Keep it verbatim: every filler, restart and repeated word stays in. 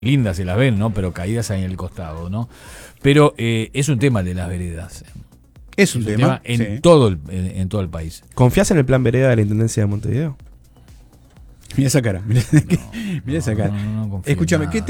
lindas se las ven, ¿no? Pero caídas ahí en el costado, ¿no? Pero eh, es un tema de las veredas. Es un, es un tema, tema en, sí. todo el, en, en todo el país. ¿Confías en el plan vereda de la Intendencia de Montevideo? Mira esa cara, mira, No, mira esa cara. no, no, no confío en Escúchame, nada. ¿qué